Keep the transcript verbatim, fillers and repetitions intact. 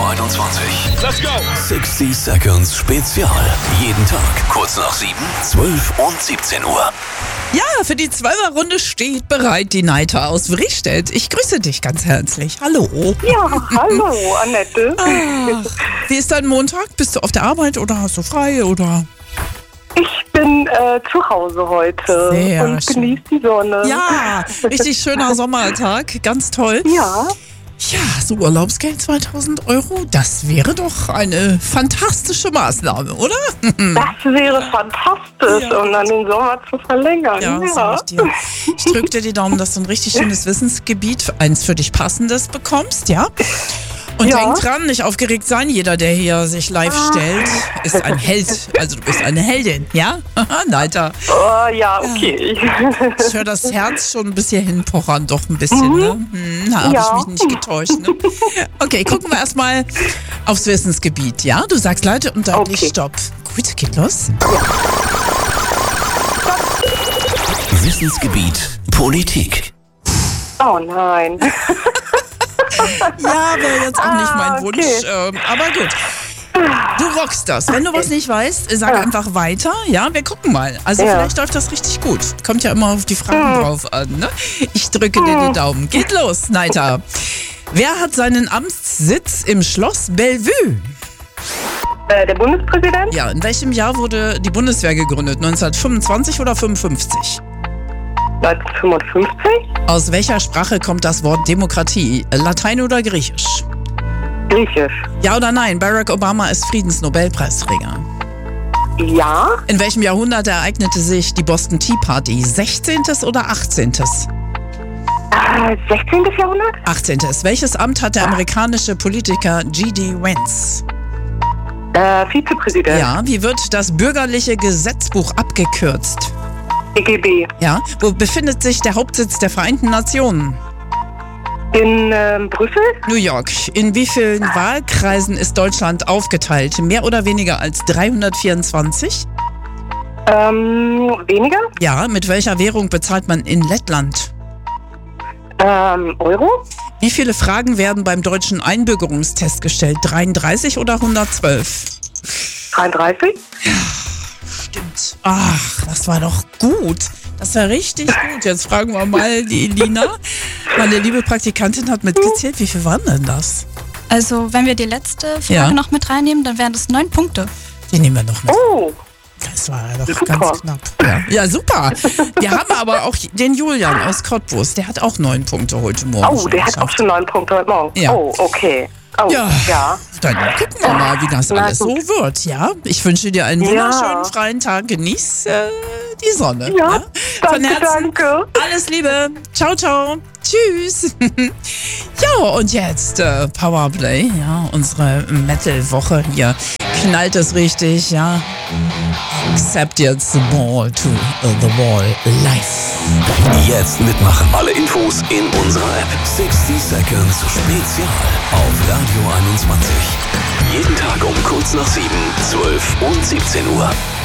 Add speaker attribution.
Speaker 1: einundzwanzig.
Speaker 2: Let's go!
Speaker 1: sechzig Seconds Spezial. Jeden Tag kurz nach sieben, zwölf und siebzehn Uhr.
Speaker 3: Ja, für die Zwölferrunde steht bereit die Neita aus Wriestedt. Ich grüße dich ganz herzlich. Hallo.
Speaker 4: Ja, hallo, Annette.
Speaker 3: Ah, wie ist dein Montag? Bist du auf der Arbeit oder hast du frei oder?
Speaker 4: Ich bin äh, zu Hause heute
Speaker 3: Sehr
Speaker 4: und
Speaker 3: schön.
Speaker 4: genieße die Sonne.
Speaker 3: Ja, richtig schöner Sommertag. Ganz toll.
Speaker 4: Ja,
Speaker 3: Ja, so Urlaubsgeld zweitausend Euro, das wäre doch eine fantastische Maßnahme, oder?
Speaker 4: das wäre fantastisch,
Speaker 3: Ja.
Speaker 4: um dann den Sommer zu verlängern.
Speaker 3: Ja, sag ich dir. Ich drücke dir die Daumen, dass du ein richtig schönes Wissensgebiet, eins für dich passendes bekommst, ja? Und
Speaker 4: Ja.
Speaker 3: denk dran, nicht aufgeregt sein. Jeder, der hier sich live stellt, ist ein Held. Also du bist eine Heldin, ja? Neiter.
Speaker 4: Oh, ja, okay.
Speaker 3: Ich höre das Herz schon bis hierhin pochern, doch ein bisschen, ne? Hm, da habe
Speaker 4: Ja.
Speaker 3: ich mich nicht getäuscht, ne? Okay, gucken wir erstmal aufs Wissensgebiet, ja? Du sagst Leute und deutlich
Speaker 4: Okay.
Speaker 3: Stopp. Gut, geht los.
Speaker 1: Wissensgebiet Politik.
Speaker 4: Oh nein.
Speaker 3: Ja, wäre jetzt auch nicht mein
Speaker 4: Ah,
Speaker 3: Wunsch,
Speaker 4: okay.
Speaker 3: ähm, aber gut. Du rockst das. Wenn du was nicht weißt, sag
Speaker 4: Ja.
Speaker 3: einfach weiter. Ja, wir gucken mal. Also
Speaker 4: Ja.
Speaker 3: vielleicht läuft das richtig gut. Kommt ja immer auf die Fragen
Speaker 4: Hm.
Speaker 3: drauf an. Ne? Ich drücke dir die Daumen. Geht los, Neita. Wer hat seinen Amtssitz im Schloss Bellevue?
Speaker 4: Äh, der Bundespräsident?
Speaker 3: Ja, in welchem Jahr wurde die Bundeswehr gegründet? neunzehnhundertfünfundzwanzig oder fünfundfünfzig?
Speaker 4: neunzehnhundertfünfundfünfzig?
Speaker 3: Aus welcher Sprache kommt das Wort Demokratie? Latein oder Griechisch?
Speaker 4: Griechisch.
Speaker 3: Ja oder nein? Barack Obama ist Friedensnobelpreisträger.
Speaker 4: Ja.
Speaker 3: In welchem Jahrhundert ereignete sich die Boston Tea Party? sechzehntes oder achtzehntes?
Speaker 4: Äh, sechzehntes. Jahrhundert?
Speaker 3: achtzehntes. Welches Amt hat der amerikanische Politiker G D Vance?
Speaker 4: Äh, Vizepräsident.
Speaker 3: Ja, wie wird das bürgerliche Gesetzbuch abgekürzt?
Speaker 4: B G B.
Speaker 3: Ja, wo befindet sich der Hauptsitz der Vereinten Nationen?
Speaker 4: In ähm, Brüssel?
Speaker 3: New York. In wie vielen Wahlkreisen ist Deutschland aufgeteilt? Mehr oder weniger als dreihundertvierundzwanzig?
Speaker 4: Ähm, weniger?
Speaker 3: Ja, mit welcher Währung bezahlt man in Lettland?
Speaker 4: Ähm, Euro?
Speaker 3: Wie viele Fragen werden beim deutschen Einbürgerungstest gestellt? dreiunddreißig oder hundertzwölf?
Speaker 4: dreiunddreißig?
Speaker 3: Stimmt. Ach, das war doch gut. Das war richtig gut. Jetzt fragen wir mal die Elina. Meine liebe Praktikantin hat mitgezählt. Wie viel waren denn das?
Speaker 5: Also, wenn wir die letzte Frage
Speaker 3: Ja.
Speaker 5: noch mit reinnehmen, dann wären das neun Punkte.
Speaker 3: Die nehmen wir noch mit.
Speaker 4: Oh,
Speaker 3: Das war ja doch
Speaker 4: Super.
Speaker 3: ganz knapp. Ja. ja, super. Wir haben aber auch den Julian aus Cottbus. Der hat auch neun Punkte heute Morgen.
Speaker 4: oh
Speaker 3: schon
Speaker 4: der hat auch
Speaker 3: geschafft.
Speaker 4: schon neun Punkte heute Morgen.
Speaker 3: Ja.
Speaker 4: Oh, okay. Oh,
Speaker 3: Ja.
Speaker 4: ja.
Speaker 3: Dann gucken wir mal, wie das
Speaker 4: Na
Speaker 3: alles so
Speaker 4: gut.
Speaker 3: wird. Ja, ich wünsche dir einen
Speaker 4: Ja.
Speaker 3: wunderschönen freien Tag. Genieß äh, die Sonne.
Speaker 4: Ja,
Speaker 3: Von
Speaker 4: danke,
Speaker 3: Herzen.
Speaker 4: danke.
Speaker 3: Alles Liebe. Ciao, ciao. Tschüss. Ja, und jetzt äh, Powerplay. Ja, unsere Metal-Woche hier. Knallt es richtig, ja. Accept jetzt the ball to uh, the wall live.
Speaker 1: Jetzt mitmachen. Alle Infos in unserer App. sechzig Seconds Spezial auf Radio einundzwanzig. Jeden Tag um kurz nach sieben, zwölf und siebzehn Uhr.